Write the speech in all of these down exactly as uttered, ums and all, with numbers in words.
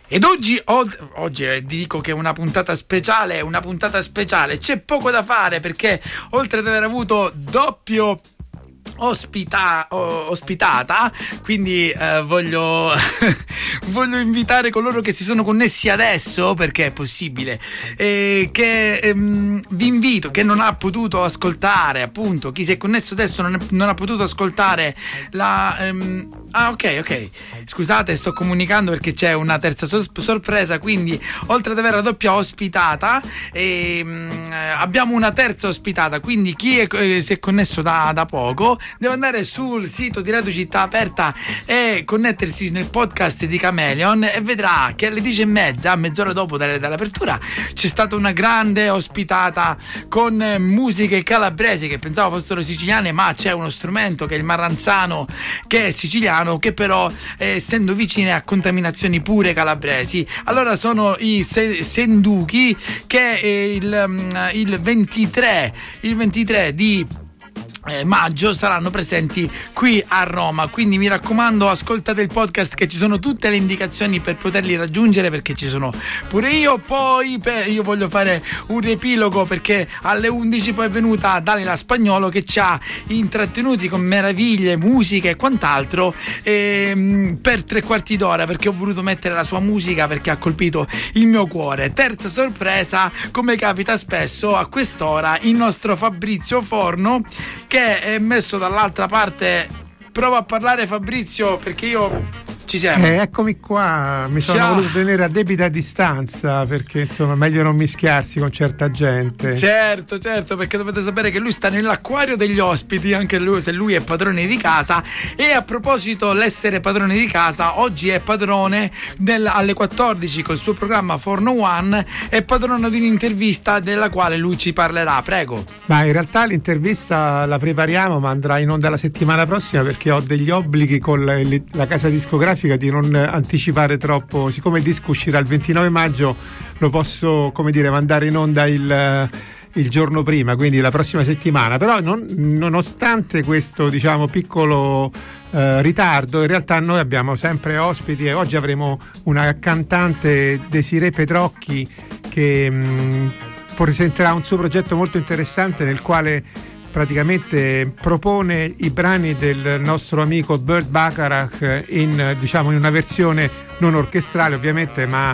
Ed oggi, oggi eh, dico che è una puntata speciale, una puntata speciale, c'è poco da fare perché oltre ad aver avuto doppio Ospita, oh, ospitata, quindi eh, voglio voglio invitare coloro che si sono connessi adesso, perché è possibile, eh, che ehm, vi invito, che non ha potuto ascoltare, appunto, chi si è connesso adesso non, è, non ha potuto ascoltare la ehm, ah ok ok scusate, sto comunicando perché c'è una terza sor- sorpresa, quindi oltre ad avere la doppia ospitata ehm, abbiamo una terza ospitata, quindi chi è, eh, si è connesso da, da poco deve andare sul sito di Radio Città Aperta e connettersi nel podcast di Chameleon e vedrà che alle dieci e mezza, mezz'ora dopo dall'apertura, c'è stata una grande ospitata con musiche calabresi che pensavo fossero siciliane, ma c'è uno strumento che è il marranzano, che è siciliano, che però eh, essendo vicine a contaminazioni pure calabresi. Allora sono i se- Senduchi che eh, il, il ventitré il ventitré di Eh, maggio saranno presenti qui a Roma, quindi mi raccomando, ascoltate il podcast che ci sono tutte le indicazioni per poterli raggiungere, perché ci sono pure io. Poi per, io voglio fare un riepilogo perché alle undici poi è venuta Dalila Spagnolo che ci ha intrattenuti con meraviglie, musiche e quant'altro ehm, per tre quarti d'ora, perché ho voluto mettere la sua musica perché ha colpito il mio cuore. Terza sorpresa, come capita spesso a quest'ora, il nostro Fabrizio Forno, che è messo dall'altra parte. Prova a parlare, Fabrizio, perché io ci siamo. Eh, eccomi qua, mi sono Ciao. voluto tenere a debita distanza perché insomma meglio non mischiarsi con certa gente. Certo, certo, perché dovete sapere che lui sta nell'acquario degli ospiti, anche lui, se lui è padrone di casa. E a proposito l'essere padrone di casa, oggi è padrone del, alle quattordici col suo programma Forno One, è padrone di un'intervista della quale lui ci parlerà. Prego. Ma in realtà l'intervista la prepariamo, ma andrà in onda la settimana prossima perché ho degli obblighi con la, la casa discografica di non anticipare troppo. Siccome il disco uscirà il ventinove maggio, lo posso, come dire, mandare in onda il, il giorno prima, quindi la prossima settimana. Però non, nonostante questo, diciamo, piccolo eh, ritardo, in realtà noi abbiamo sempre ospiti e oggi avremo una cantante, Desiree Petrocchi, che mh, presenterà un suo progetto molto interessante nel quale praticamente propone i brani del nostro amico Burt Bacharach in, diciamo, in una versione non orchestrale ovviamente, ma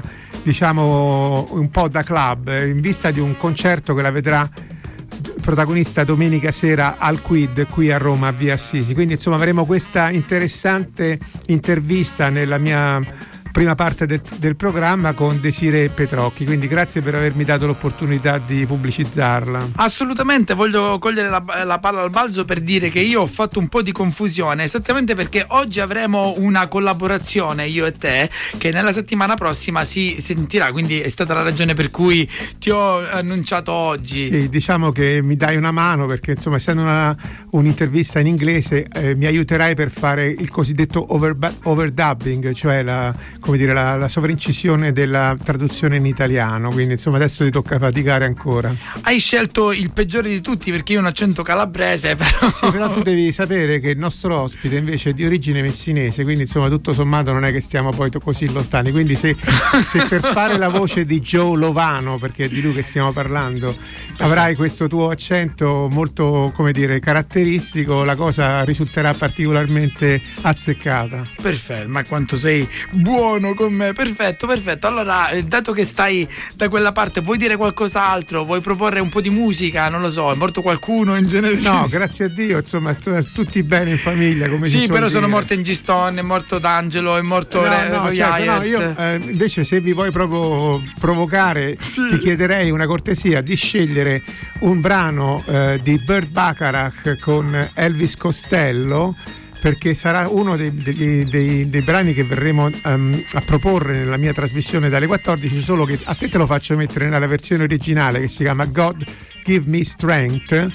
diciamo un po' da club, in vista di un concerto che la vedrà protagonista domenica sera al Quid qui a Roma, a Via Assisi. Quindi insomma avremo questa interessante intervista nella mia prima parte del, del programma con Desiree Petrocchi, quindi grazie per avermi dato l'opportunità di pubblicizzarla. Assolutamente, voglio cogliere la, la palla al balzo per dire che io ho fatto un po' di confusione, esattamente perché oggi avremo una collaborazione io e te che nella settimana prossima si sentirà, quindi è stata la ragione per cui ti ho annunciato oggi. Sì, diciamo che mi dai una mano perché insomma essendo una, un'intervista in inglese eh, mi aiuterai per fare il cosiddetto over, overdubbing, cioè la come dire la, la sovraincisione della traduzione in italiano, quindi insomma adesso ti tocca faticare ancora. Hai scelto il peggiore di tutti perché io ho un accento calabrese, però sì, però tu devi sapere che il nostro ospite invece è di origine messinese, quindi insomma tutto sommato non è che stiamo poi così lontani, quindi se, se per fare la voce di Joe Lovano, perché è di lui che stiamo parlando, avrai questo tuo accento molto, come dire, caratteristico, la cosa risulterà particolarmente azzeccata. Perfetto, ma quanto sei buono con me, perfetto, perfetto. Allora, dato che stai da quella parte, vuoi dire qualcos'altro? Vuoi proporre un po' di musica? Non lo so, è morto qualcuno in genere? No, grazie a Dio, insomma, st- tutti bene in famiglia, come sì, si però dire. Sono morto in Giston, è morto D'Angelo, è morto no, Re- no, certo, no, io eh, invece se vi vuoi proprio provocare, sì, ti chiederei una cortesia di scegliere un brano eh, di Burt Bacharach con Elvis Costello, perché sarà uno dei, dei, dei, dei brani che verremo um, a proporre nella mia trasmissione dalle quattordici, solo che a te te lo faccio mettere nella versione originale che si chiama God Give Me Strength,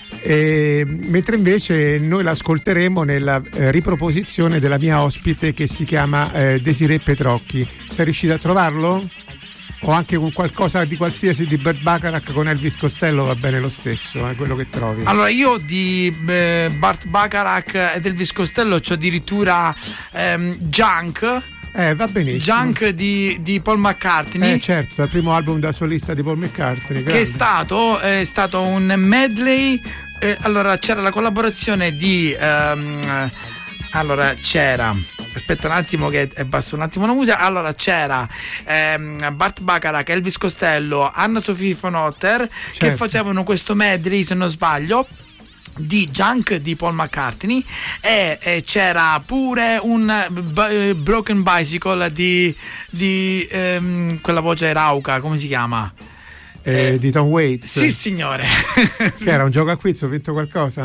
e, mentre invece noi l'ascolteremo nella eh, riproposizione della mia ospite che si chiama eh, Desiree Petrocchi. Sei riuscito a trovarlo? O anche con qualcosa di qualsiasi di Burt Bacharach con Elvis Costello va bene lo stesso, è eh, quello che trovi. Allora io di eh, Burt Bacharach ed Elvis Costello c'ho addirittura ehm, Junk, Eh, va benissimo. Junk di, di Paul McCartney. Eh, certo, il primo album da solista di Paul McCartney. Che è stato, è stato un medley. Eh, allora, c'era la collaborazione di. Um, allora, c'era. Aspetta un attimo che basta un attimo la musica. Allora c'era ehm, Burt Bacharach, Elvis Costello, Anna Sophie von Otter, certo, che facevano questo medley, se non sbaglio, di Junk di Paul McCartney, e, e c'era pure un b- Broken Bicycle di, di ehm, quella voce rauca, come si chiama? Eh, eh, di Tom Waits. Sì, signore. Che era un gioco a quiz, ho vinto qualcosa?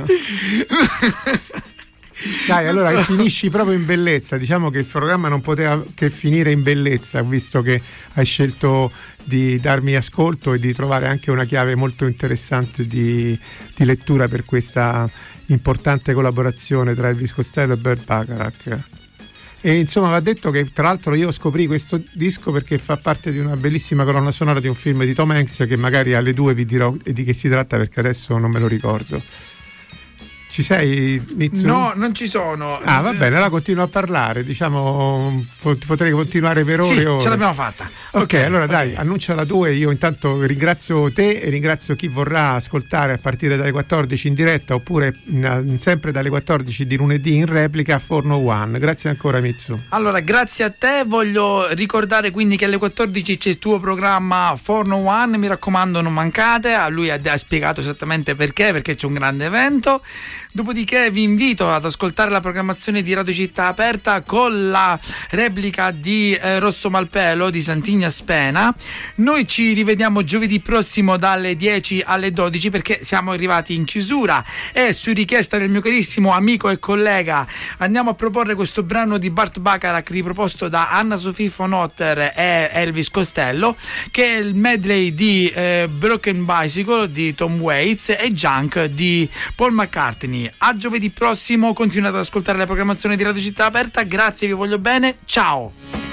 Dai, allora finisci proprio in bellezza. Diciamo che il programma non poteva che finire in bellezza, visto che hai scelto di darmi ascolto e di trovare anche una chiave molto interessante di, di lettura per questa importante collaborazione tra Elvis Costello e Burt Bacharach. E insomma va detto che tra l'altro io scoprì questo disco perché fa parte di una bellissima colonna sonora di un film di Tom Hanks, che magari alle due vi dirò di che si tratta perché adesso non me lo ricordo. Ci sei, Nizzo? No, non ci sono. Ah, va bene, allora continuo a parlare. Diciamo, potrei continuare per ore. Sì, e ore. Ce l'abbiamo fatta. Ok, okay, allora okay. Dai, annuncia la tua. Io intanto ringrazio te e ringrazio chi vorrà ascoltare a partire dalle quattordici in diretta, oppure mh, sempre dalle quattordici di lunedì in replica a Forno One. Grazie ancora, Mizzo. Allora, grazie a te. Voglio ricordare quindi che alle quattordici c'è il tuo programma Forno One. Mi raccomando, non mancate. A lui ha, ha spiegato esattamente perché, perché c'è un grande evento. Dopodiché vi invito ad ascoltare la programmazione di Radio Città Aperta con la replica di eh, Rosso Malpelo di Santigna Spena. Noi ci rivediamo giovedì prossimo dalle dieci alle dodici, perché siamo arrivati in chiusura e su richiesta del mio carissimo amico e collega andiamo a proporre questo brano di Burt Bacharach riproposto da Anna Sophie von Otter e Elvis Costello, che è il medley di eh, Broken Bicycle di Tom Waits e Junk di Paul McCartney. A giovedì prossimo, continuate ad ascoltare la programmazione di Radio Città Aperta. Grazie, vi voglio bene, ciao.